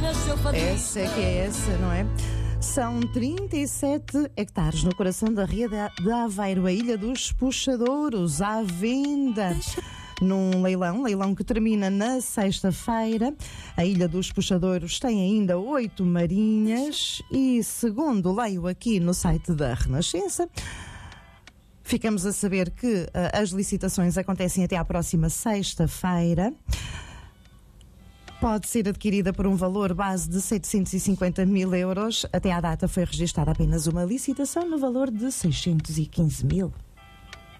Essa é que é essa, não é? São 37 hectares no coração da Ria de Aveiro, a Ilha dos Puxadouros, à venda. Num leilão que termina na sexta-feira. A Ilha dos Puxadouros tem ainda 8 marinhas e, segundo leio aqui no site da Renascença, ficamos a saber que as licitações acontecem até à próxima sexta-feira. Pode ser adquirida por um valor base de 750 mil euros. Até à data foi registada apenas uma licitação no valor de 615 mil.